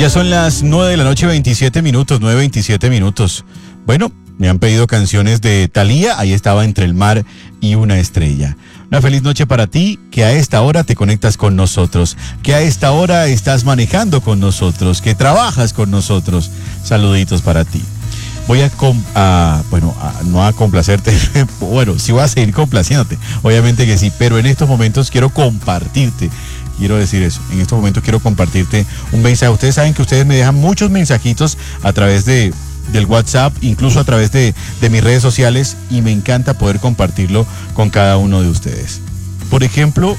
Ya son las 9 de la noche, 27 minutos, 9:27 minutos. Bueno, me han pedido canciones de Thalía, ahí estaba Entre el mar y una estrella. Una feliz noche para ti, que a esta hora te conectas con nosotros, que a esta hora estás manejando con nosotros, que trabajas con nosotros. Saluditos para ti. Voy no a complacerte, bueno, sí voy a seguir complaciéndote, obviamente que sí, pero en estos momentos quiero compartirte. Quiero decir eso, en estos momentos quiero compartirte un mensaje. Ustedes saben que ustedes me dejan muchos mensajitos a través del WhatsApp, incluso a través de mis redes sociales, y me encanta poder compartirlo con cada uno de ustedes. Por ejemplo,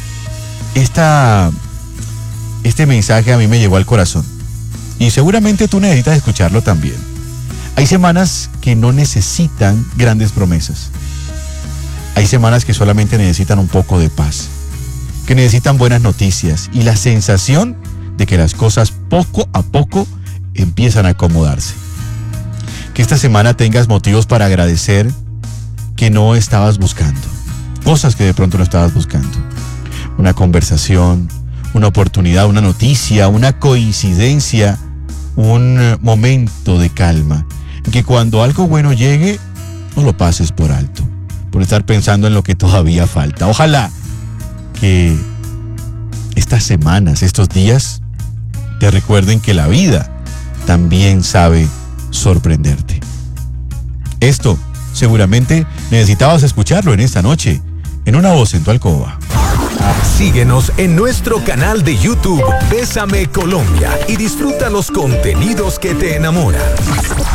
este mensaje a mí me llegó al corazón, y seguramente tú necesitas escucharlo también. Hay semanas que no necesitan grandes promesas. Hay semanas que solamente necesitan un poco de paz, que necesitan buenas noticias y la sensación de que las cosas poco a poco empiezan a acomodarse. Que esta semana tengas motivos para agradecer que no estabas buscando, cosas que de pronto no estabas buscando. Una conversación, una oportunidad, una noticia, una coincidencia, un momento de calma. Que cuando algo bueno llegue, no lo pases por alto, por estar pensando en lo que todavía falta. Ojalá que estas semanas, estos días, te recuerden que la vida también sabe sorprenderte. Esto seguramente necesitabas escucharlo en esta noche, en Una Voz en tu Alcoba. Síguenos en nuestro canal de YouTube Bésame Colombia y disfruta los contenidos que te enamoran.